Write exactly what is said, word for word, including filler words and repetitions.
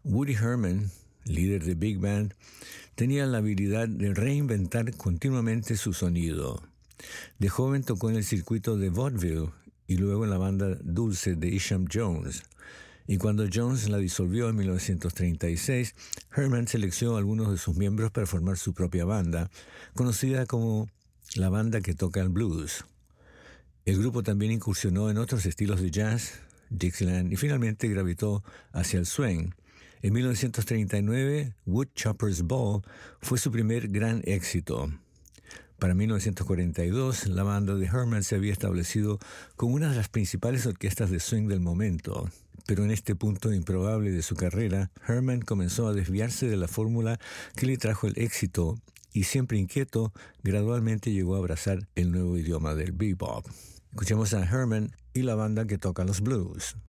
Woody Herman, líder de Big Band, tenía la habilidad de reinventar continuamente su sonido. De joven tocó en el circuito de vaudeville y luego en la banda Dulce de Isham Jones. Y cuando Jones la disolvió en mil novecientos treinta y seis, Herman seleccionó a algunos de sus miembros para formar su propia banda, conocida como la banda que toca el blues. El grupo también incursionó en otros estilos de jazz, Dixieland, y finalmente gravitó hacia el swing. En mil novecientos treinta y nueve, Woodchopper's Ball fue su primer gran éxito. Para mil novecientos cuarenta y dos, la banda de Herman se había establecido como una de las principales orquestas de swing del momento. Pero en este punto improbable de su carrera, Herman comenzó a desviarse de la fórmula que le trajo el éxito y, siempre inquieto, gradualmente llegó a abrazar el nuevo idioma del bebop. Escuchemos a Herman y la banda que toca los blues.